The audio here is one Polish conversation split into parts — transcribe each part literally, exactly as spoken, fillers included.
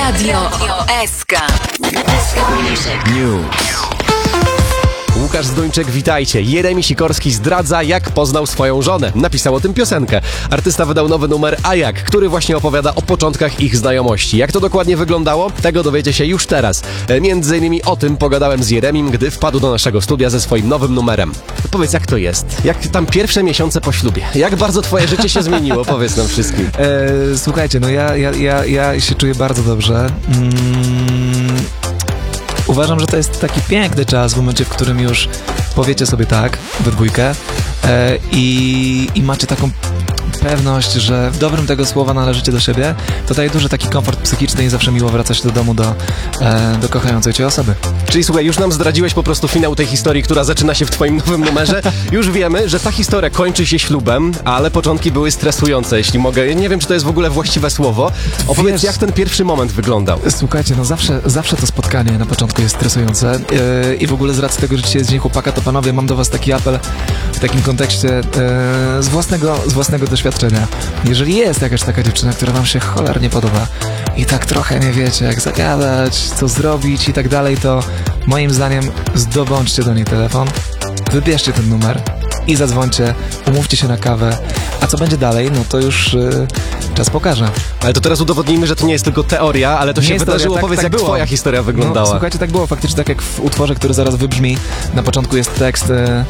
Radio S K. News. Łukasz Zduńczyk, witajcie. Jeremi Sikorski zdradza, jak poznał swoją żonę. Napisał o tym piosenkę. Artysta wydał nowy numer A Jak, który właśnie opowiada o początkach ich znajomości. Jak to dokładnie wyglądało? Tego dowiecie się już teraz. Między innymi o tym pogadałem z Jeremim, gdy wpadł do naszego studia ze swoim nowym numerem. Powiedz, jak to jest? Jak tam pierwsze miesiące po ślubie? Jak bardzo twoje życie się zmieniło? Powiedz nam wszystkim. E, słuchajcie, no ja, ja, ja, ja się czuję bardzo dobrze. Mm. Uważam, że to jest taki piękny czas w momencie, w którym już powiecie sobie tak we dwójkę e, i, i macie taką pewność, że w dobrym tego słowa należycie do siebie. To daje duży taki komfort psychiczny i zawsze miło wracać do domu do, e, do kochającej cię osoby. Czyli słuchaj, już nam zdradziłeś po prostu finał tej historii, która zaczyna się w twoim nowym numerze. Już wiemy, że ta historia kończy się ślubem, ale początki były stresujące, jeśli mogę. Nie wiem, czy to jest w ogóle właściwe słowo. Opowiedz, Wiesz, jak ten pierwszy moment wyglądał. Słuchajcie, no zawsze, zawsze to spotkanie na początku jest stresujące yy, i w ogóle z racji tego, że dzisiaj jest Dzień Chłopaka, to panowie, mam do was taki apel w takim kontekście yy, z, własnego, z własnego doświadczenia. Jeżeli jest jakaś taka dziewczyna, która wam się cholernie podoba i tak trochę nie wiecie, jak zagadać, co zrobić i tak dalej, to moim zdaniem zdobądźcie do niej telefon, wybierzcie ten numer i zadzwońcie, umówcie się na kawę, a co będzie dalej, no to już yy, czas pokaże. Ale to teraz udowodnijmy, że to nie jest tylko teoria, ale to nie się wydarzyło. Teoria, tak, Powiedz, tak jak było. Twoja historia wyglądała. No, słuchajcie, tak było faktycznie, tak jak w utworze, który zaraz wybrzmi. Na początku jest tekst... Yy,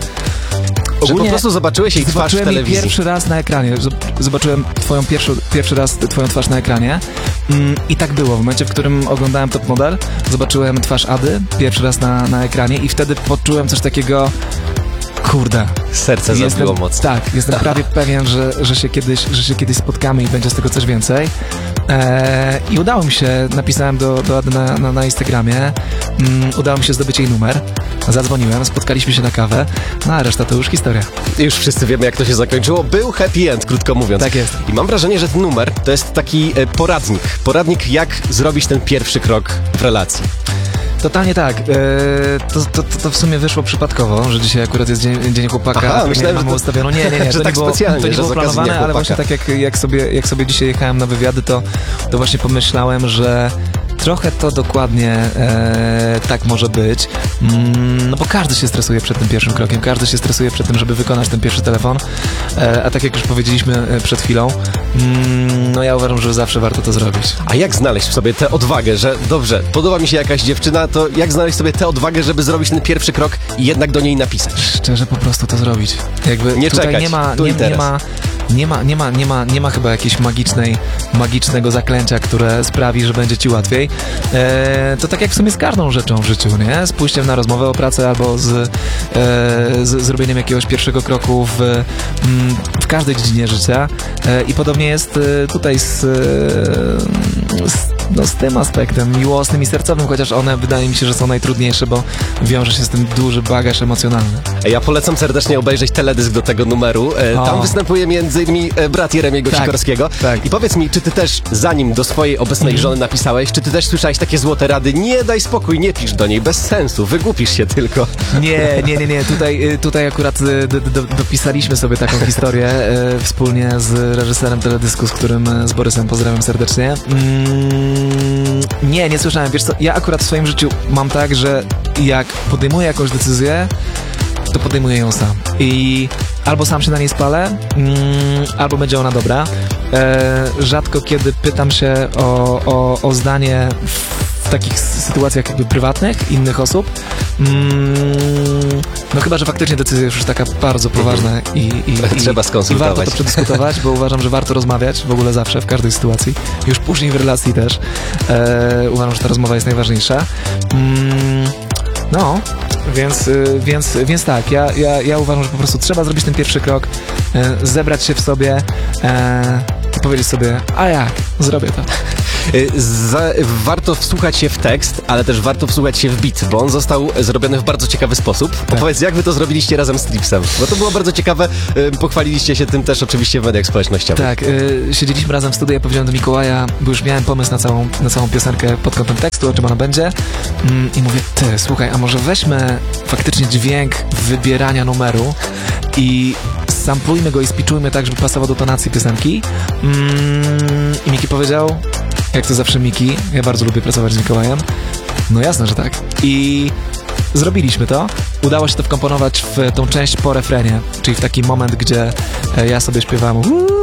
Że po prostu zobaczyłeś jej twarz w telewizji. Pierwszy raz na ekranie. Zobaczyłem twoją pierwszy, pierwszy raz twoją twarz na ekranie. Mm, I tak było. W momencie, w którym oglądałem Top Model, zobaczyłem twarz Ady pierwszy raz na, na ekranie i wtedy poczułem coś takiego... Kurde. Serce zabiło mocno. Tak, jestem prawie pewien, że, że, się kiedyś, że się kiedyś spotkamy i będzie z tego coś więcej. Eee, I udało mi się, napisałem do, do Ady na, na, na Instagramie, mm, udało mi się zdobyć jej numer, zadzwoniłem, spotkaliśmy się na kawę, no a reszta to już historia. Już wszyscy wiemy, jak to się zakończyło. Był happy end, krótko mówiąc. Tak jest. I mam wrażenie, że ten numer to jest taki e, poradnik. Poradnik, jak zrobić ten pierwszy krok w relacji. Totalnie tak. Eee, to, to, to w sumie wyszło przypadkowo, że dzisiaj akurat jest Dzień, dzień Chłopaka. Aha, myślałem, mamy że to, ustawiono. Nie, nie, nie. że to tak nie było, specjalnie, to nie że było planowane, ale właśnie tak jak, jak, sobie, jak sobie dzisiaj jechałem na wywiady, to, to właśnie pomyślałem, że trochę to dokładnie e, tak może być, mm, no bo każdy się stresuje przed tym pierwszym krokiem, każdy się stresuje przed tym, żeby wykonać ten pierwszy telefon, e, a tak jak już powiedzieliśmy e, przed chwilą, mm, no ja uważam, że zawsze warto to zrobić. A jak znaleźć w sobie tę odwagę, że dobrze, podoba mi się jakaś dziewczyna, to jak znaleźć sobie tę odwagę, żeby zrobić ten pierwszy krok i jednak do niej napisać? Szczerze, po prostu to zrobić. Jakby nie tutaj czekać, nie ma, tu nie, i teraz. nie ma Nie ma, nie ma, nie ma, nie ma chyba jakiejś magicznej, magicznego zaklęcia, które sprawi, że będzie ci łatwiej. E, to tak jak w sumie z każdą rzeczą w życiu, nie? Z pójściem na rozmowę o pracę albo z, e, z zrobieniem jakiegoś pierwszego kroku w, mm, w każdej dziedzinie życia. E, I podobnie jest tutaj z, z, no, z tym aspektem miłosnym i sercowym, chociaż one wydaje mi się, że są najtrudniejsze, bo wiąże się z tym duży bagaż emocjonalny. Ja polecam serdecznie obejrzeć teledysk do tego numeru. E, tam występuje między innymi brat Jeremiego tak, Sikorskiego. Tak. I powiedz mi, czy ty też, zanim do swojej obecnej mm. żony napisałeś, czy ty też słyszałeś takie złote rady? Nie daj spokój, nie pisz do niej, bez sensu, wygłupisz się tylko. Nie, nie, nie, nie. Tutaj, tutaj akurat do, do, dopisaliśmy sobie taką historię e, wspólnie z reżyserem teledysku, z którym, z Borysem, pozdrawiam serdecznie. Mm, nie, nie słyszałem. Wiesz co, ja akurat w swoim życiu mam tak, że jak podejmuję jakąś decyzję, to podejmuję ją sam. I albo sam się na niej spalę, mm, albo będzie ona dobra. E, rzadko kiedy pytam się o, o, o zdanie w takich sytuacjach jakby prywatnych innych osób. Mm, no chyba, że faktycznie decyzja jest już taka bardzo poważna i, i, trzeba i, skonsultować. i warto to przedyskutować, bo uważam, że warto rozmawiać w ogóle zawsze, w każdej sytuacji. Już później w relacji też. E, uważam, że ta rozmowa jest najważniejsza. Mm, no, więc, więc, więc tak, ja, ja, ja uważam, że po prostu trzeba zrobić ten pierwszy krok, e, zebrać się w sobie e, i powiedzieć sobie, a jak? Zrobię to. Za, warto wsłuchać się w tekst, ale też warto wsłuchać się w beat, bo on został zrobiony w bardzo ciekawy sposób. Tak. Opowiedz, jak wy to zrobiliście razem z Tripsem, bo to było bardzo ciekawe, pochwaliliście się tym też oczywiście w mediach społecznościowych. Tak, yy, siedzieliśmy razem w studiu, ja powiedziałem do Mikołaja, bo już miałem pomysł na całą, na całą piosenkę pod kątem tekstu, o czym ona będzie, mm, i mówię, ty, słuchaj, a może weźmy faktycznie dźwięk wybierania numeru i samplujmy go i spiczujmy tak, żeby pasował do tonacji piosenki. Mm, I Miki powiedział, Jak to zawsze Miki, ja bardzo lubię pracować z Mikołajem. No jasne, że tak. I zrobiliśmy to. Udało się to wkomponować w tą część po refrenie, czyli w taki moment, gdzie e, ja sobie śpiewam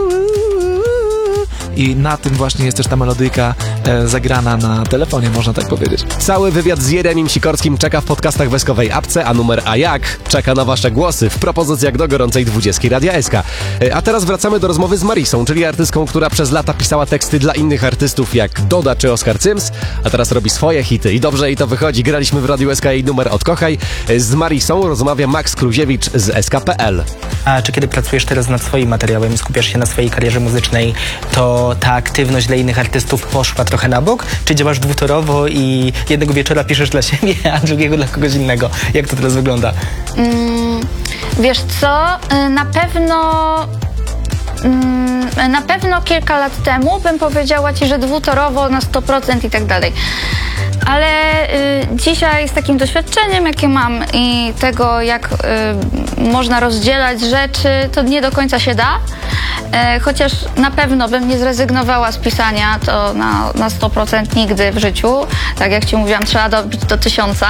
i na tym właśnie jest też ta melodyjka e, zagrana na telefonie, można tak powiedzieć. Cały wywiad z Jeremim Sikorskim czeka w podcastach w Eskowej apce, a numer A jak czeka na wasze głosy w propozycjach do gorącej dwudziestki Radia S K. E, A teraz wracamy do rozmowy z Marisą, czyli artystką, która przez lata pisała teksty dla innych artystów jak Doda czy Oskar Cyms, a teraz robi swoje hity i dobrze jej to wychodzi. Graliśmy w Radiu S K jej numer Odkochaj. E, Z Marisą rozmawia Max Kluziewicz z S K kropka P L. A czy kiedy pracujesz teraz nad swoim materiałem i skupiasz się na swojej karierze muzycznej, to ta aktywność dla innych artystów poszła trochę na bok? Czy działasz dwutorowo i jednego wieczora piszesz dla siebie, a drugiego dla kogoś innego? Jak to teraz wygląda? Mm, wiesz co, y, na pewno mm, na pewno kilka lat temu bym powiedziała ci, że dwutorowo na sto procent i tak dalej. Ale y, dzisiaj z takim doświadczeniem, jakie mam i tego, jak y, można rozdzielać rzeczy, to nie do końca się da. E, chociaż na pewno bym nie zrezygnowała z pisania, to na, na sto procent nigdy w życiu. Tak jak ci mówiłam, trzeba dobić do tysiąca.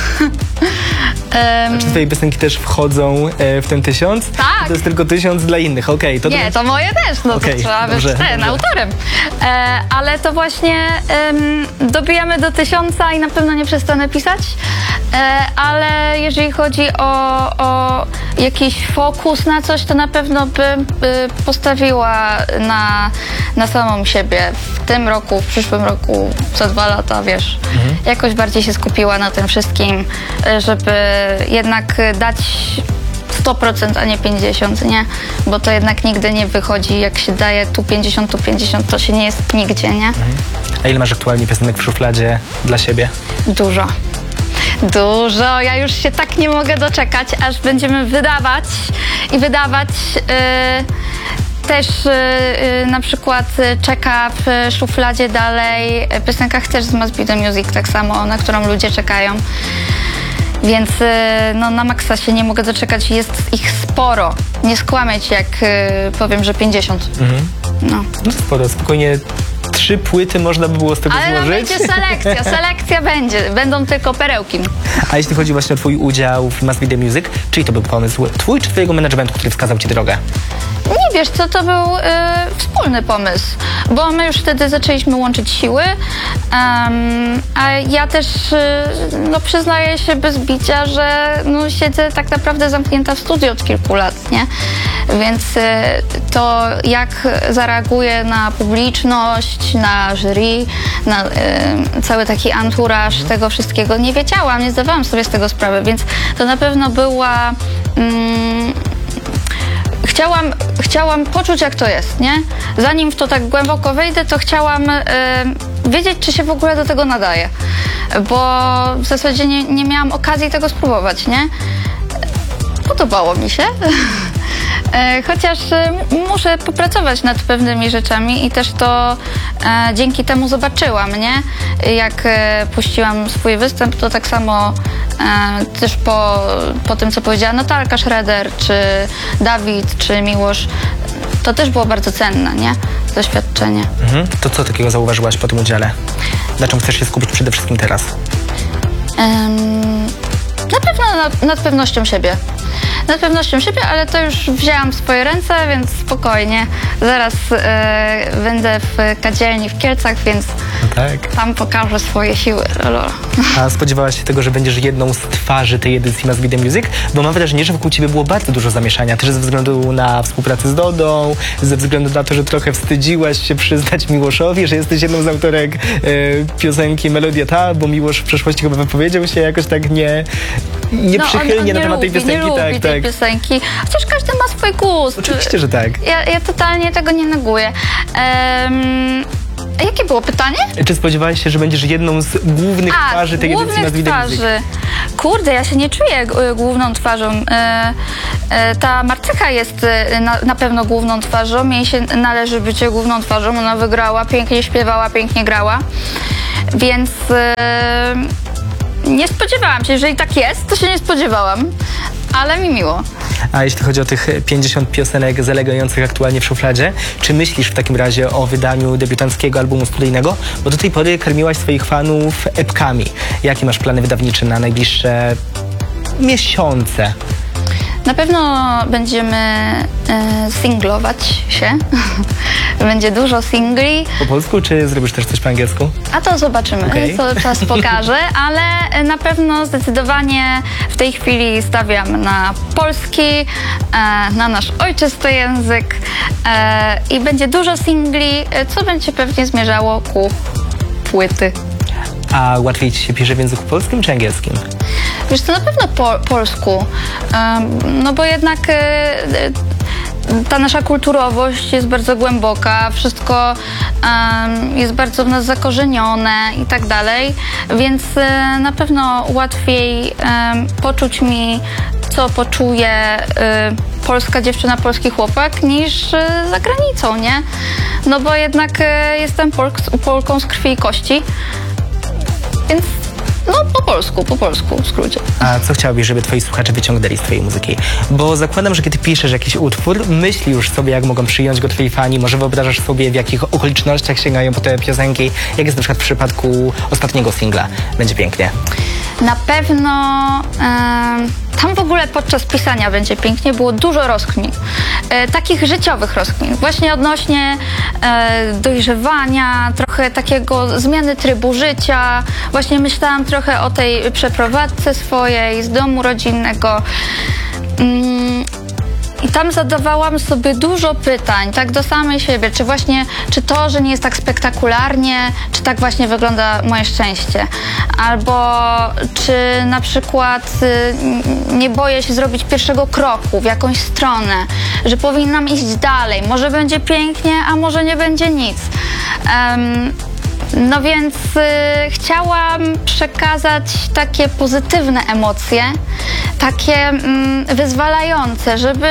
Czy twoje piosenki też wchodzą e, w ten tysiąc? Tak. To jest tylko tysiąc dla innych, okej. Okay, to Nie, to moje też, no Okej, to trzeba być dobrze, ten, dobrze. autorem. E, ale to właśnie em, dobijamy do tysiąca i na pewno nie przestanę pisać. E, ale jeżeli chodzi o, o jakiś fokus na coś, to na pewno bym y, postawiła na, na samą siebie w tym roku, w przyszłym roku, co dwa lata, wiesz. Mhm. Jakoś bardziej się skupiła na tym wszystkim, y, żeby jednak dać sto procent, a nie pięćdziesiąt, nie? Bo to jednak nigdy nie wychodzi. Jak się daje tu pięćdziesiąt, tu pięćdziesiąt, to się nie jest nigdzie, nie? A ile masz aktualnie piosenek w szufladzie dla siebie? Dużo. Dużo. Ja już się tak nie mogę doczekać, aż będziemy wydawać i wydawać. Yy, też yy, na przykład czeka w szufladzie dalej piosenka też z Must Be The Music, tak samo, na którą ludzie czekają. Więc no, na maksa się nie mogę doczekać. Jest ich sporo. Nie skłamię ci, jak y, powiem, że pięćdziesiąt. Mhm. No. No sporo, spokojnie trzy płyty można by było z tego Ale no złożyć. będzie selekcja, selekcja będzie. Będą tylko perełki. A jeśli chodzi właśnie o twój udział w Must Be The Music, czyj to był pomysł? Twój czy twojego managementu, który wskazał ci drogę? Nie wiesz co, to był y, wspólny pomysł, bo my już wtedy zaczęliśmy łączyć siły, um, a ja też y, no, przyznaję się bez bicia, że no, siedzę tak naprawdę zamknięta w studiu od kilku lat, nie? Więc y, to jak zareaguję na publiczność, na jury, na y, cały taki anturaż tego wszystkiego, nie wiedziałam, nie zdawałam sobie z tego sprawy, więc to na pewno była... Mm, Chciałam, chciałam poczuć, jak to jest, nie? Zanim w to tak głęboko wejdę, to chciałam y, wiedzieć, czy się w ogóle do tego nadaje. Bo w zasadzie nie, nie miałam okazji tego spróbować, nie? Podobało mi się. E, Chociaż e, muszę popracować nad pewnymi rzeczami i też to e, dzięki temu zobaczyłam, nie? Jak e, puściłam swój występ, to tak samo e, też po, po tym, co powiedziała Natalka Schroeder, czy Dawid, czy Miłosz, to też było bardzo cenne, nie? Doświadczenie. Mhm. To co takiego zauważyłaś po tym udziale? Na czym chcesz się skupić przede wszystkim teraz? Em, na pewno nad, nad pewnością siebie. Nad pewnością siebie, ale to już wzięłam w swoje ręce, więc spokojnie. Zaraz e, będę w kadzielni w Kielcach, więc No tak. tam pokażę swoje siły. Lolo. A spodziewałaś się tego, że będziesz jedną z twarzy tej edycji Must Be The Music? Bo mam wrażenie, że wokół ciebie było bardzo dużo zamieszania. Też ze względu na współpracę z Dodą, ze względu na to, że trochę wstydziłaś się przyznać Miłoszowi, że jesteś jedną z autorek e, piosenki Melodia Ta, bo Miłosz w przeszłości chyba wypowiedział się jakoś tak nie, nieprzychylnie on, on nie na temat tej lubi, piosenki. nie tak, lubi tej tak. piosenki. Chociaż każdy ma swój gust. Oczywiście, że tak. Ja, ja totalnie tego nie neguję. Um, a jakie było pytanie? Czy spodziewałaś się, że będziesz jedną z głównych A, twarzy tej edycji głównych Must Be The Music? twarzy. Kurde, ja się nie czuję y, główną twarzą. Y, y, ta Marcycha jest y, na, na pewno główną twarzą. Jej się należy bycie główną twarzą. Ona wygrała, pięknie śpiewała, pięknie grała. Więc y, nie spodziewałam się. Jeżeli tak jest, to się nie spodziewałam. ale mi miło. A jeśli chodzi o tych pięćdziesiąt piosenek zalegających aktualnie w szufladzie, czy myślisz w takim razie o wydaniu debiutanckiego albumu studyjnego? Bo do tej pory karmiłaś swoich fanów epkami. Jakie masz plany wydawnicze na najbliższe miesiące? Na pewno będziemy e, singlować się. Będzie dużo singli, Po polsku, czy zrobisz też coś po angielsku? a to zobaczymy, Okej. co czas pokaże, ale e, na pewno zdecydowanie w tej chwili stawiam na polski, e, na nasz ojczysty język e, i będzie dużo singli, e, co będzie pewnie zmierzało ku płyty. A łatwiej ci się pisze w języku polskim czy angielskim? Wiesz, to na pewno po polsku, em, no bo jednak e, e, ta nasza kulturowość jest bardzo głęboka, wszystko em, jest bardzo w nas zakorzenione i tak dalej, więc e, na pewno łatwiej em, poczuć mi, co poczuje e, polska dziewczyna, polski chłopak, niż e, za granicą, nie? No bo jednak e, jestem Polk- Polką z krwi i kości, więc no po polsku, po polsku w skrócie. A co chciałabyś, żeby twoi słuchacze wyciągnęli z twojej muzyki? Bo zakładam, że kiedy piszesz jakiś utwór, myśli już sobie, jak mogą przyjąć go twoi fani, może wyobrażasz sobie, w jakich okolicznościach sięgają po te piosenki, jak jest na przykład w przypadku ostatniego singla. Będzie pięknie. Na pewno em, tam w ogóle podczas pisania będzie pięknie, było dużo rozkmin, e, takich życiowych rozkmin, właśnie odnośnie e, dojrzewania, trochę takiego zmiany trybu życia, właśnie myślałam trochę o tej przeprowadzce swojej z domu rodzinnego. Mm, I tam zadawałam sobie dużo pytań, tak do samej siebie, czy właśnie, czy to, że nie jest tak spektakularnie, czy tak właśnie wygląda moje szczęście, albo czy na przykład y, nie boję się zrobić pierwszego kroku w jakąś stronę, że powinnam iść dalej, może będzie pięknie, a może nie będzie nic. Em, No więc y, chciałam przekazać takie pozytywne emocje, takie mm, wyzwalające, żeby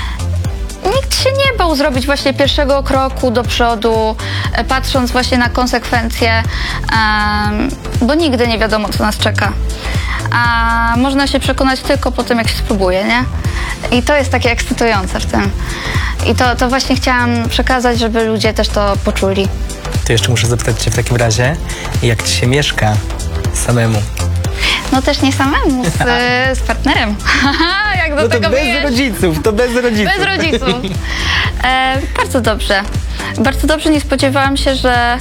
nikt się nie bał zrobić właśnie pierwszego kroku do przodu, e, patrząc właśnie na konsekwencje, em, bo nigdy nie wiadomo, co nas czeka. A można się przekonać tylko po tym, jak się spróbuje, nie? I to jest takie ekscytujące w tym. I to, to właśnie chciałam przekazać, żeby ludzie też to poczuli. To jeszcze muszę zapytać cię w takim razie, jak ci się mieszka samemu? No też nie samemu, z, z partnerem. Jak do No to tego bez wyjść? rodziców, to bez rodziców. Bez rodziców. E, bardzo dobrze. Bardzo dobrze, nie spodziewałam się, że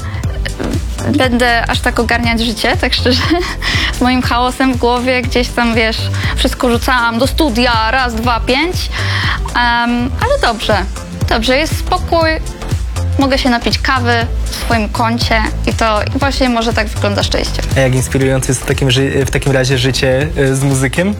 będę aż tak ogarniać życie, tak szczerze. Z moim chaosem w głowie, gdzieś tam, wiesz, wszystko rzucałam do studia, raz, dwa, pięć. Um, ale dobrze, dobrze, jest spokój. Mogę się napić kawy w swoim kącie i to właśnie może tak wygląda szczęście. A jak inspirujące jest w takim, ży- w takim razie życie y, z muzykiem?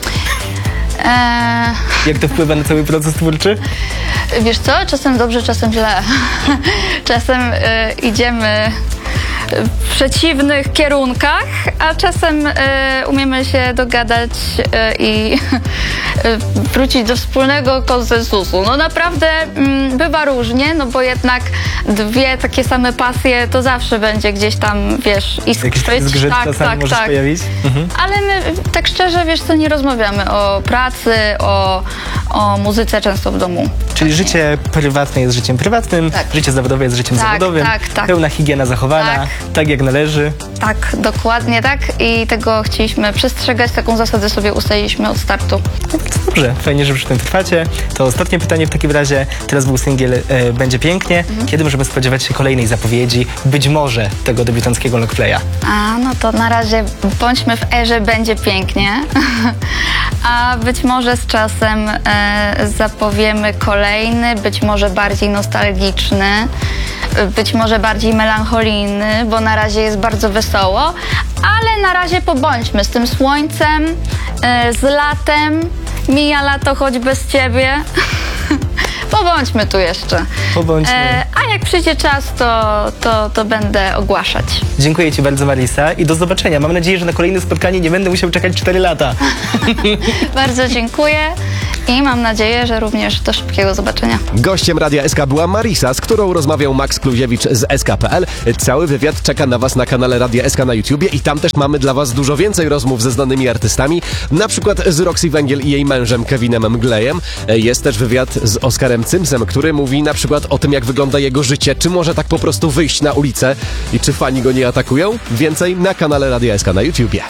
Eee, Jak to wpływa na cały proces twórczy? wiesz co, czasem dobrze, czasem źle. Czasem y, idziemy w przeciwnych kierunkach, a czasem y, umiemy się dogadać y, i y, wrócić do wspólnego konsensusu. No naprawdę mm, bywa różnie, no bo jednak dwie takie same pasje to zawsze będzie gdzieś tam, wiesz, Jakiś iskrzyć. zgrzyt Tak, czasami tak, może się tak. pojawić? Mhm. Ale my tak szczerze, wiesz co, nie rozmawiamy o pracy, o, o muzyce często w domu. Czyli życie prywatne jest życiem prywatnym, Tak. życie zawodowe jest życiem Tak, zawodowym, tak, tak. pełna higiena zachowana, tak. Tak. jak należy. Tak, dokładnie tak i tego chcieliśmy przestrzegać, taką zasadę sobie ustaliliśmy od startu. No bardzo dobrze, fajnie, że przy tym trwacie. To ostatnie pytanie w takim razie, teraz był singiel e, Będzie Pięknie. Mhm. Kiedy możemy spodziewać się kolejnej zapowiedzi, być może tego debiutanckiego longplaya? A, no to na razie bądźmy w erze Będzie Pięknie, a być może z czasem e, zapowiemy kolejny, być może bardziej nostalgiczny, być może bardziej melancholijny, bo na razie jest bardzo wesoło, ale na razie pobądźmy z tym słońcem, e, z latem, mija lato choć bez ciebie. Pobądźmy tu jeszcze. Pobądźmy. E, a jak przyjdzie czas, to, to, to będę ogłaszać. Dziękuję ci bardzo, Marisa, i do zobaczenia. Mam nadzieję, że na kolejne spotkanie nie będę musiał czekać cztery lata. Bardzo dziękuję i mam nadzieję, że również do szybkiego zobaczenia. Gościem Radia S K była Marisa, z którą rozmawiał Max Kluziewicz z S K kropka P L. Cały wywiad czeka na Was na kanale Radia S K na YouTubie i tam też mamy dla Was dużo więcej rozmów ze znanymi artystami, na przykład z Roxy Węgiel i jej mężem Kevinem Mglejem. Jest też wywiad z Oskarem Cymsem, który mówi na przykład o tym, jak wygląda jego życie, czy może tak po prostu wyjść na ulicę i czy fani go nie atakują. Więcej na kanale Radia S K na YouTubie.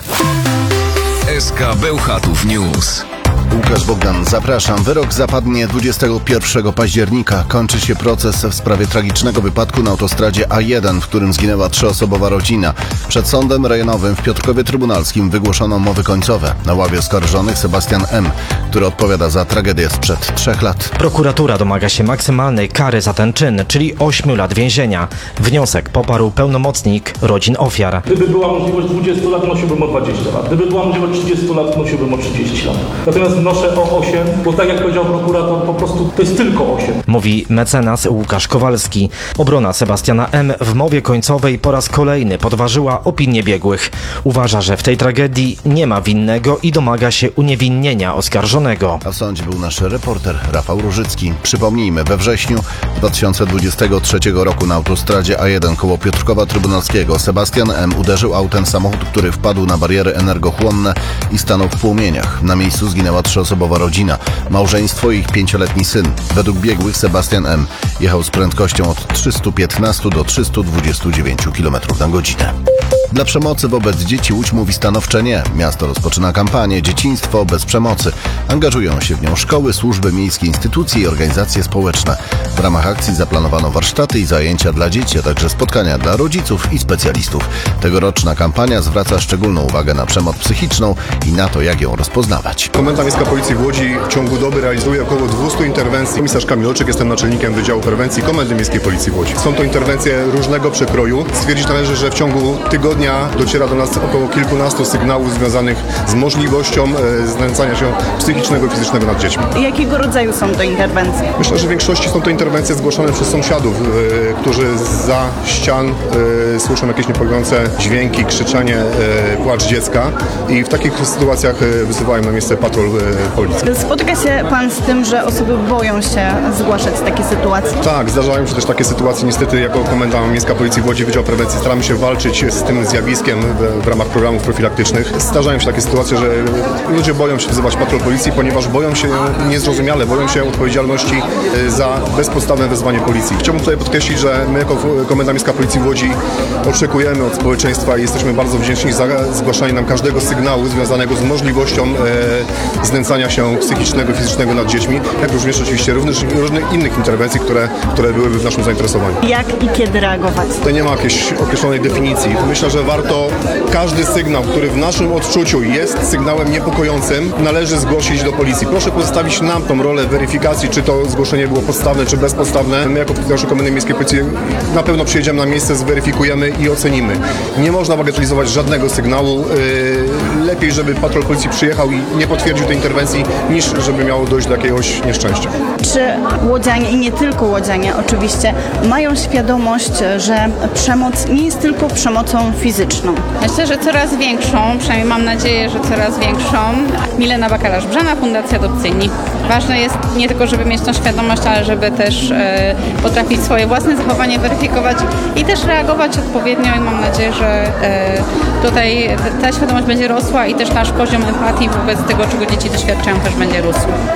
S K Bełchatów News. Łukasz Bogdan, zapraszam. Wyrok zapadnie dwudziestego pierwszego października. Kończy się proces w sprawie tragicznego wypadku na autostradzie A jeden, w którym zginęła trzyosobowa rodzina. Przed sądem rejonowym w Piotrkowie Trybunalskim wygłoszono mowy końcowe. Na ławie oskarżonych Sebastian M., który odpowiada za tragedię sprzed trzech lat. Prokuratura domaga się maksymalnej kary za ten czyn, czyli ośmiu lat więzienia. Wniosek poparł pełnomocnik rodzin ofiar. Gdyby była możliwość dwudziestu lat, nosiłbym o dwadzieścia lat. Gdyby była możliwość trzydziestu lat, nosiłbym o trzydzieści lat. Natomiast wnoszę o osiem, bo tak jak powiedział prokurator, po prostu to jest tylko osiem. Mówi mecenas Łukasz Kowalski. Obrona Sebastiana M. w mowie końcowej po raz kolejny podważyła opinię biegłych. Uważa, że w tej tragedii nie ma winnego i domaga się uniewinnienia oskarżonego. A w sądzie był nasz reporter Rafał Różycki. Przypomnijmy, we wrześniu dwa tysiące dwudziestego trzeciego roku na autostradzie A jeden koło Piotrkowa Trybunalskiego Sebastian M. uderzył autem samochód, który wpadł na bariery energochłonne i stanął w płomieniach. Na miejscu zginęła trzyosobowa rodzina, małżeństwo i ich pięcioletni syn. Według biegłych Sebastian M. jechał z prędkością od trzystu piętnastu do trzystu dwudziestu dziewięciu kilometrów na godzinę. Dla przemocy wobec dzieci Łódź mówi stanowcze nie. Miasto rozpoczyna kampanię Dzieciństwo bez przemocy. Angażują się w nią szkoły, służby miejskie, instytucje i organizacje społeczne. W ramach akcji zaplanowano warsztaty i zajęcia dla dzieci, a także spotkania dla rodziców i specjalistów. Tegoroczna kampania zwraca szczególną uwagę na przemoc psychiczną i na to, jak ją rozpoznawać. Komenda Miejska Policji w Łodzi w ciągu doby realizuje około dwieście interwencji. Komisarz Kamilczyk, jestem naczelnikiem Wydziału Prewencji Komendy Miejskiej Policji w Łodzi. Są to interwencje różnego przekroju. Stwierdzić należy, że w ciągu tygodnia dociera do nas około kilkunastu sygnałów związanych z możliwością e, znęcania się psychicznego i fizycznego nad dziećmi. Jakiego rodzaju są to interwencje? Myślę, że w większości są to interwencje zgłoszone przez sąsiadów, e, którzy zza ścian e, słyszą jakieś niepokojące dźwięki, krzyczenie, e, płacz dziecka i w takich sytuacjach e, wyzywają na miejsce patrol e, policji. Spotyka się Pan z tym, że osoby boją się zgłaszać takie sytuacje? Tak, zdarzają się też takie sytuacje. Niestety jako Komenda Miejska Policji w Łodzi Wydział Prewencji staramy się walczyć z tym zjawiskiem w, w ramach programów profilaktycznych. Zdarzają się takie sytuacje, że ludzie boją się wzywać patrol policji, ponieważ boją się niezrozumiale, boją się odpowiedzialności za bezpodstawne wezwanie policji. Chciałbym tutaj podkreślić, że my jako Komenda Miejska Policji w Łodzi oczekujemy od społeczeństwa i jesteśmy bardzo wdzięczni za zgłaszanie nam każdego sygnału związanego z możliwością e, znęcania się psychicznego, fizycznego nad dziećmi, jak również oczywiście również różnych innych interwencji, które, które byłyby w naszym zainteresowaniu. Jak i kiedy reagować? Tutaj nie ma jakiejś określonej definicji. Myślę, że warto każdy sygnał, który w naszym odczuciu jest sygnałem niepokojącym, należy zgłosić do policji. Proszę pozostawić nam tą rolę weryfikacji, czy to zgłoszenie było podstawne, czy bezpodstawne. My jako funkcjonariusze Komendy Miejskiej Policji na pewno przyjedziemy na miejsce, zweryfikujemy i ocenimy. Nie można bagatelizować żadnego sygnału. Lepiej, żeby patrol policji przyjechał i nie potwierdził tej interwencji, niż żeby miało dojść do jakiegoś nieszczęścia. Czy łodzianie i nie tylko łodzianie oczywiście mają świadomość, że przemoc nie jest tylko przemocą fizyczną? Myślę, że coraz większą, przynajmniej mam nadzieję, że coraz większą. Milena Bakalarz-Brzana, Fundacja Adopcyjni. Ważne jest nie tylko, żeby mieć tą świadomość, ale żeby też e, potrafić swoje własne zachowanie weryfikować i też reagować odpowiednio i mam nadzieję, że e, tutaj ta świadomość będzie rosła i też nasz poziom empatii wobec tego, czego dzieci doświadczają, też będzie rósł.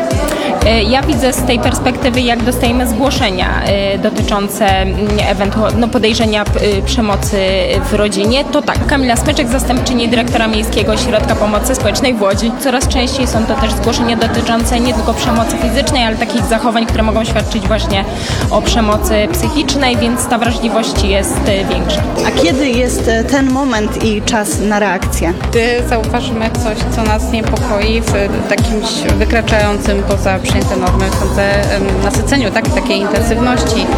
Ja widzę z tej perspektywy, jak dostajemy zgłoszenia dotyczące ewentualnie no, podejrzenia przemocy w rodzinie, to tak, Kamila Smyczek, zastępczyni dyrektora Miejskiego Ośrodka Pomocy Społecznej w Łodzi. Coraz częściej są to też zgłoszenia dotyczące nie tylko przemocy fizycznej, ale takich zachowań, które mogą świadczyć właśnie o przemocy psychicznej, więc ta wrażliwość jest większa. A kiedy jest ten moment i czas na reakcję? Gdy zauważymy coś, co nas niepokoi w takimś wykraczającym poza przyjęte normy, sądzę, nasyceniu tak, takiej intensywności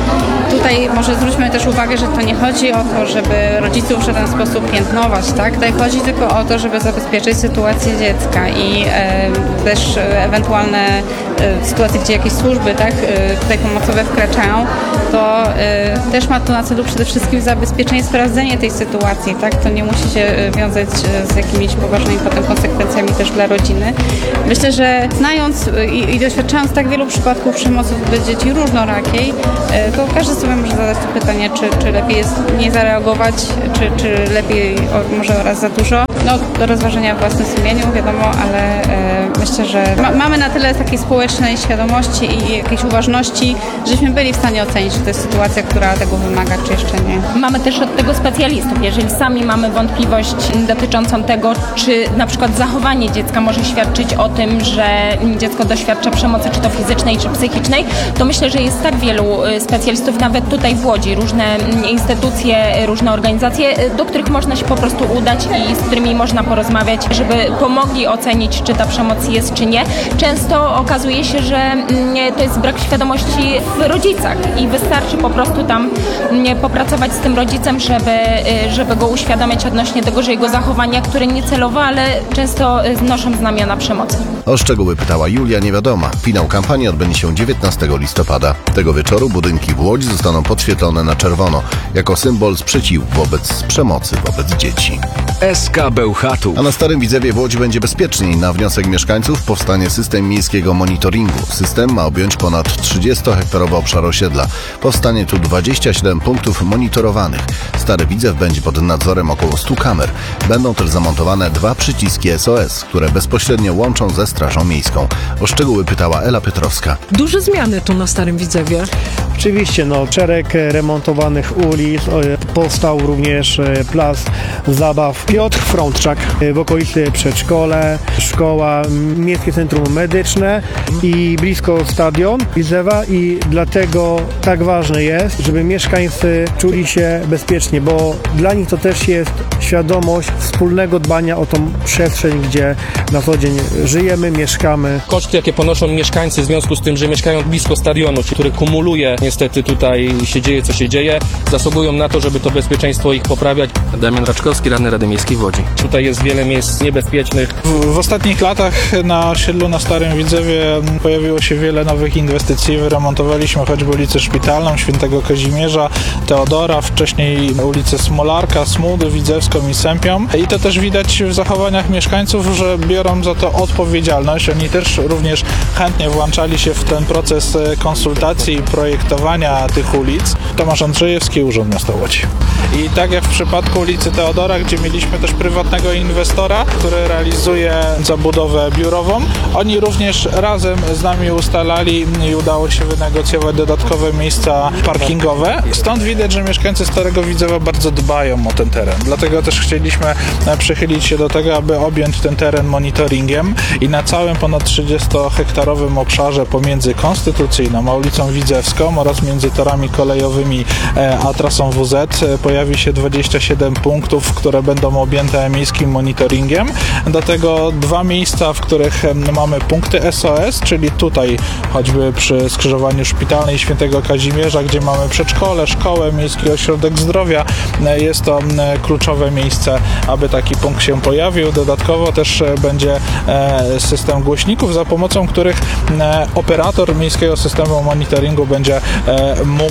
tutaj może zwróćmy też uwagę, że to nie chodzi o to, żeby rodziców w żaden sposób piętnować, tak? Tutaj chodzi tylko o to, żeby zabezpieczyć sytuację dziecka i e, też ewentualne e, sytuacje, gdzie jakieś służby, tak, e, tutaj pomocowe wkraczają, to e, też ma to na celu przede wszystkim zabezpieczenie, sprawdzenie tej sytuacji, tak? To nie musi się wiązać z jakimiś poważnymi potem konsekwencjami też dla rodziny. Myślę, że znając i, i doświadczając tak wielu przypadków przemocy wobec dzieci różnorakiej, e, to każdy sobie może zadać to pytanie, czy, czy lepiej jest nie zareagować, czy, czy lepiej o, może raz za dużo. No, do rozważenia w własnym sumieniu, wiadomo, ale e, myślę, że ma, mamy na tyle takiej społecznej świadomości i jakiejś uważności, żeśmy byli w stanie ocenić, czy to jest sytuacja, która tego wymaga, czy jeszcze nie. Mamy też od tego specjalistów. Jeżeli sami mamy wątpliwość dotyczącą tego, czy na przykład zachowanie dziecka może świadczyć o tym, że dziecko doświadcza przemocy, czy to fizycznej, czy psychicznej, to myślę, że jest tak wielu specjalistów, nawet tutaj w Łodzi, różne instytucje, różne organizacje, do których można się po prostu udać i z którymi można porozmawiać, żeby pomogli ocenić, czy ta przemoc jest, czy nie. Często okazuje się, że to jest brak świadomości w rodzicach i wystarczy po prostu tam popracować z tym rodzicem, żeby, żeby go uświadamiać odnośnie tego, że jego zachowania, które niecelowo, ale często noszą znamiona przemocy. O szczegóły pytała Julia Niewiadoma. Finał kampanii odbędzie się dziewiętnastego listopada. Tego wieczoru budynki w Łodzi zostaną podświetlone na czerwono, jako symbol sprzeciwu wobec przemocy wobec dzieci. S K Bełchatów. A na Starym Widzewie w Łodzi będzie bezpieczniej. Na wniosek mieszkańców powstanie system miejskiego monitoringu. System ma objąć ponad trzydziestohektarowy obszar osiedla. Powstanie tu dwadzieścia siedem punktów monitorowanych. Stary Widzew będzie pod nadzorem około stu kamer. Będą też zamontowane dwa przyciski S O S, które bezpośrednio łączą ze Strażą Miejską. O szczegóły pytała Ela Piotrowska. Duże zmiany tu na Starym Widzewie. Oczywiście, no, szereg remontowanych ulic, powstał również plac zabaw Piotr Frączak w okolicy przedszkole, szkoła, Miejskie Centrum Medyczne i blisko stadion Widzewa i dlatego tak ważne jest, żeby mieszkańcy czuli się bezpiecznie, bo dla nich to też jest świadomość wspólnego dbania o tą przestrzeń, gdzie na co dzień żyjemy, mieszkamy. Koszty, jakie ponoszą mieszkańcy w związku z tym, że mieszkają blisko stadionu, który kumuluje, niestety tutaj się dzieje, co się dzieje, zasługują na to, żeby to bezpieczeństwo ich poprawiać. Damian Raczkowski, radny Rady Miejskiej w Łodzi. Tutaj jest wiele miejsc niebezpiecznych. W, w ostatnich latach na osiedlu na Starym Widzewie pojawiło się wiele nowych inwestycji. Wyremontowaliśmy choćby ulicę Szpitalną, Świętego Kazimierza, Teodora, wcześniej ulicę Smolarka, Smudy, Widzewską i Sępią. I to też widać w zachowaniach mieszkańców, że biorą za to odpowiedzialność. Oni też również chętnie włączali się w ten proces konsultacji i projektowania tych ulic. Tomasz Andrzejewski, Urząd Miasta Łodzi. I tak jak w przypadku ulicy Teodora, gdzie mieliśmy też prywatnego inwestora, który realizuje zabudowę biurową, oni również razem z nami ustalali i udało się wynegocjować dodatkowe miejsca parkingowe. Stąd widać, że mieszkańcy Starego Widzewa bardzo dbają o ten teren. Dlatego też chcieliśmy przychylić się do tego, aby objąć ten teren monitoringiem i na całym ponad trzydziestohektarowym obszarze pomiędzy Konstytucyjną a ulicą Widzewską oraz między torami kolejowymi a trasą W Z pojawi się dwadzieścia siedem punktów, które będą objęte miejskim monitoringiem. Do tego dwa miejsca, w których mamy punkty S O S, czyli tutaj choćby przy skrzyżowaniu Szpitalnej i Świętego Kazimierza, gdzie mamy przedszkole, szkołę, miejski ośrodek zdrowia. Jest to kluczowe miejsce, aby taki punkt się pojawił. Dodatkowo też będzie system głośników, za pomocą których operator miejskiego systemu monitoringu będzie mógł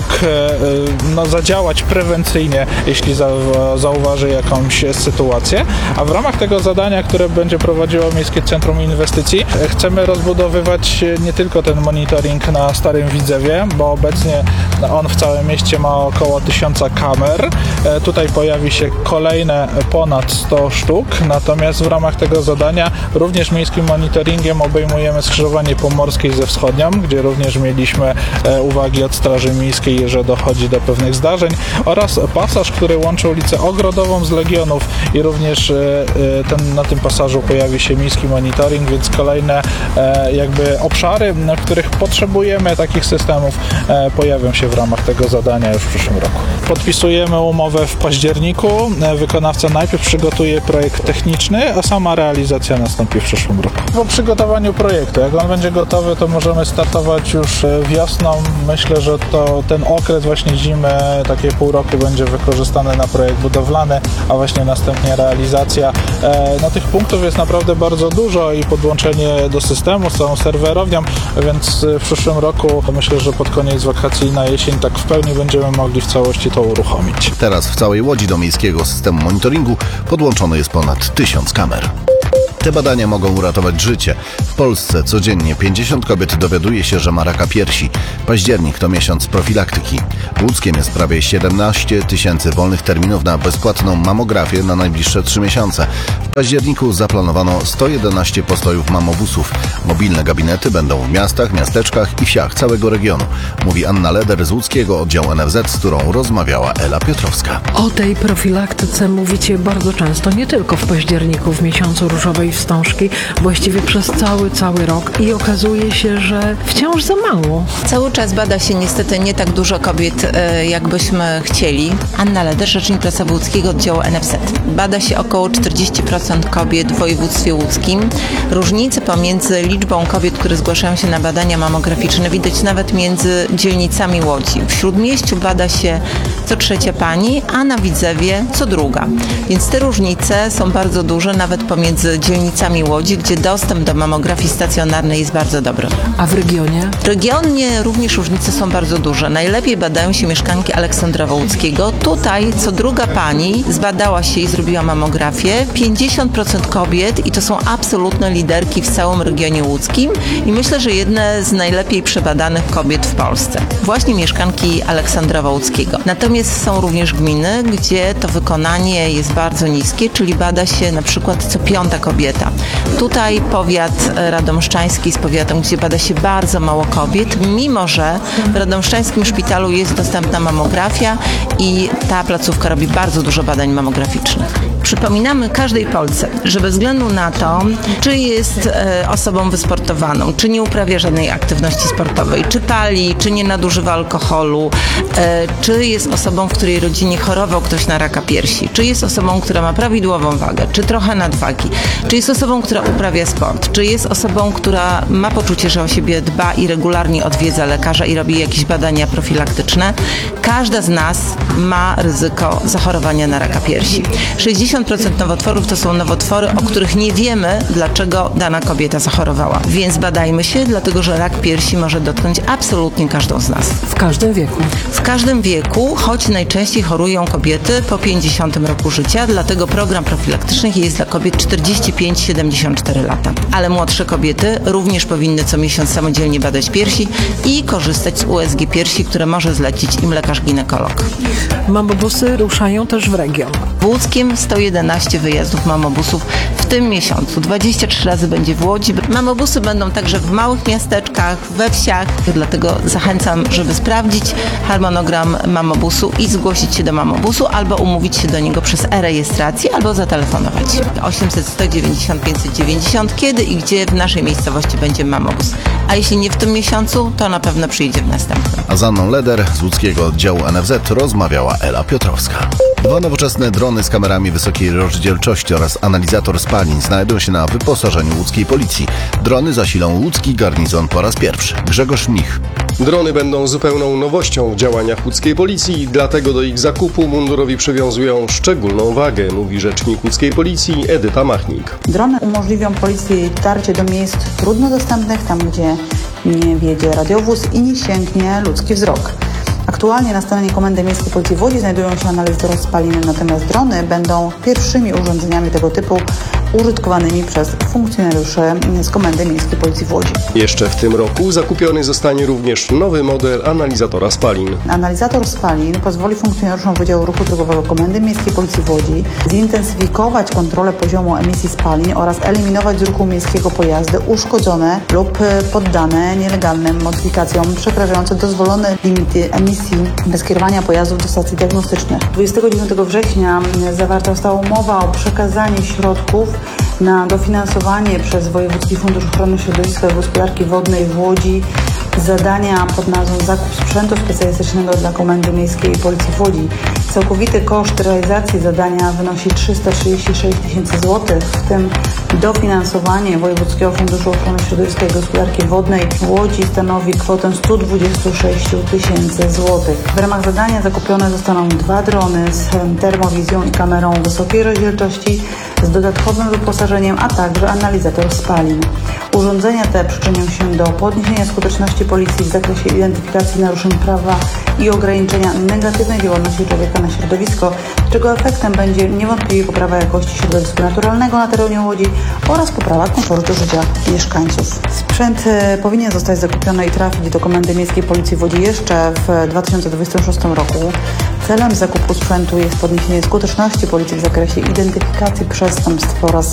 no, zadziałać prewencyjnie, jeśli zauważy jakąś sytuację. A w ramach tego zadania, które będzie prowadziło Miejskie Centrum Inwestycji, chcemy rozbudowywać nie tylko ten monitoring na Starym Widzewie, bo obecnie on w całym mieście ma około tysiąca kamer. Tutaj pojawi się kolejne ponad sto sztuk, natomiast w ramach tego zadania również miejskim monitoringiem obejmujemy skrzyżowanie Pomorskiej ze Wschodnią, gdzie również mieliśmy uwagi od Straży Miejskiej, że dochodzi do pewnych zdarzeń, oraz pasaż, który łączy ulicę Ogrodową z Legionów i również ten, na tym pasażu pojawi się miejski monitoring, więc kolejne jakby obszary, w których potrzebujemy takich systemów, pojawią się w ramach tego zadania już w przyszłym roku. Podpisujemy umowę w październiku. Wykonawca najpierw przygotuje projekt techniczny, a sama realizacja nastąpi w przyszłym roku. Po przygotowaniu projektu, jak on będzie gotowy, to możemy startować już wiosną. Myślę, że to ten okres właśnie zimy, takie pół roku będzie wykorzystany na projekt budowlany, a właśnie następnie realizacja. No tych punktów jest naprawdę bardzo dużo i podłączenie do systemu z całą serwerownią, więc w przyszłym roku myślę, że pod koniec wakacji na jesień tak w pełni będziemy mogli w całości to uruchomić. Teraz w całej Łodzi do miejskiego systemu monitoringu podłączone jest ponad tysiąc kamer. Te badania mogą uratować życie. W Polsce codziennie pięćdziesiąt kobiet dowiaduje się, że ma raka piersi. Październik to miesiąc profilaktyki. Łódzkiem jest prawie siedemnaście tysięcy wolnych terminów na bezpłatną mamografię na najbliższe trzy miesiące. W październiku zaplanowano sto jedenaście postojów mamobusów. Mobilne gabinety będą w miastach, miasteczkach i wsiach całego regionu, mówi Anna Leder z łódzkiego oddziału N F Z, z którą rozmawiała Ela Piotrowska. O tej profilaktyce mówicie bardzo często, nie tylko w październiku, w miesiącu różowej wstążki, właściwie przez cały, cały rok i okazuje się, że wciąż za mało. Cały czas bada się niestety nie tak dużo kobiet, jakbyśmy chcieli. Anna Leder, rzecznik prasowy łódzkiego oddziału N F Z. Bada się około czterdzieści procent kobiet w województwie łódzkim. Różnice pomiędzy liczbą kobiet, które zgłaszają się na badania mamograficzne, widać nawet między dzielnicami Łodzi. W Śródmieściu bada się co trzecia pani, a na Widzewie co druga. Więc te różnice są bardzo duże, nawet pomiędzy dzielnicami Łodzi, gdzie dostęp do mamografii stacjonarnej jest bardzo dobry. A w regionie? Regionie również różnice są bardzo duże. Najlepiej badają się mieszkanki Aleksandrowa Łódzkiego. Tutaj co druga pani zbadała się i zrobiła mamografię. pięćdziesiąt procent kobiet i to są absolutne liderki w całym regionie łódzkim i myślę, że jedne z najlepiej przebadanych kobiet w Polsce. Właśnie mieszkanki Aleksandrowa Łódzkiego. Natomiast są również gminy, gdzie to wykonanie jest bardzo niskie, czyli bada się na przykład co piąta kobieta. Tutaj powiat radomszczański jest powiatem, gdzie bada się bardzo mało kobiet, mimo że w radomszczańskim szpitalu jest dostępna mamografia i ta placówka robi bardzo dużo badań mamograficznych. Przypominamy każdej Polce, że bez względu na to, czy jest e, osobą wysportowaną, czy nie uprawia żadnej aktywności sportowej, czy pali, czy nie nadużywa alkoholu, e, czy jest osobą, w której rodzinie chorował ktoś na raka piersi, czy jest osobą, która ma prawidłową wagę, czy trochę nadwagi, czy jest osobą, która uprawia sport, czy jest osobą, która ma poczucie, że o siebie dba i regularnie odwiedza lekarza i robi jakieś badania profilaktyczne, każda z nas ma ryzyko zachorowania na raka piersi. sześćdziesiąt procent nowotworów to są nowotwory, o których nie wiemy, dlaczego dana kobieta zachorowała. Więc badajmy się, dlatego że rak piersi może dotknąć absolutnie każdą z nas. W każdym wieku? W każdym wieku, choć najczęściej chorują kobiety po pięćdziesiątym roku życia, dlatego program profilaktyczny jest dla kobiet czterdzieści pięć do siedemdziesięciu czterech lat. Ale młodsze kobiety również powinny co miesiąc samodzielnie badać piersi i korzystać z U S G piersi, które może zlecić im lekarz ginekolog. Mamobusy ruszają też w region. W Łódzkiem sto jedenaście wyjazdów mamobusów w tym miesiącu. dwadzieścia trzy razy będzie w Łodzi. Mamobusy będą także w małych miasteczkach, we wsiach, dlatego zachęcam, żeby sprawdzić harmonogram mamobusu i zgłosić się do mamobusu albo umówić się do niego przez e-rejestrację albo zatelefonować. osiemset sto dziewięćdziesiąt pięćset dziewięćdziesiąt, kiedy i gdzie w naszej miejscowości będzie mamobus. A jeśli nie w tym miesiącu, to na pewno przyjdzie w następnym. A z Anną Leder z łódzkiego oddziału N F Z rozmawiała Ela Piotrowska. Dwa nowoczesne drony z kamerami wysokiej rozdzielczości oraz analizator spalin znajdują się na wyposażeniu łódzkiej policji. Drony zasilą łódzki garnizon po raz pierwszy. Grzegorz Mnich. Drony będą zupełną nowością w działaniach łódzkiej policji i dlatego do ich zakupu mundurowi przywiązują szczególną wagę, mówi rzecznik łódzkiej policji Edyta Machnik. Drony umożliwią policji dotarcie do miejsc trudno dostępnych, tam gdzie nie wjedzie radiowóz i nie sięgnie ludzki wzrok. Aktualnie na stronie Komendy Miejskiej Policji w Łodzi znajdują się analizory spalin, natomiast drony będą pierwszymi urządzeniami tego typu użytkowanymi przez funkcjonariuszy z Komendy Miejskiej Policji w Łodzi. Jeszcze w tym roku zakupiony zostanie również nowy model analizatora spalin. Analizator spalin pozwoli funkcjonariuszom Wydziału Ruchu Drogowego Komendy Miejskiej Policji w Łodzi zintensyfikować kontrolę poziomu emisji spalin oraz eliminować z ruchu miejskiego pojazdy uszkodzone lub poddane nielegalnym modyfikacjom przekraczające dozwolone limity emisji bez kierowania pojazdów do stacji diagnostycznych. dwudziestego dziewiątego września zawarta została umowa o przekazanie środków na dofinansowanie przez Wojewódzki Fundusz Ochrony Środowiska i Gospodarki Wodnej w Łodzi zadania pod nazwą Zakup sprzętu specjalistycznego dla Komendy Miejskiej Policji w Łodzi. Całkowity koszt realizacji zadania wynosi trzysta trzydzieści sześć tysięcy złotych, w tym dofinansowanie Wojewódzkiego Funduszu Ochrony Środowiska i Gospodarki Wodnej w Łodzi stanowi kwotę sto dwadzieścia sześć tysięcy złotych. W ramach zadania zakupione zostaną dwa drony z termowizją i kamerą wysokiej rozdzielczości z dodatkowym wyposażeniem, a także analizator spalin. Urządzenia te przyczynią się do podniesienia skuteczności policji w zakresie identyfikacji naruszeń prawa i ograniczenia negatywnej działalności człowieka na środowisko, czego efektem będzie niewątpliwie poprawa jakości środowiska naturalnego na terenie Łodzi oraz poprawa komfortu życia mieszkańców. Sprzęt powinien zostać zakupiony i trafić do Komendy Miejskiej Policji w Łodzi jeszcze w dwa tysiące dwudziestym szóstym roku. Celem zakupu sprzętu jest podniesienie skuteczności policji w zakresie identyfikacji przestępstw oraz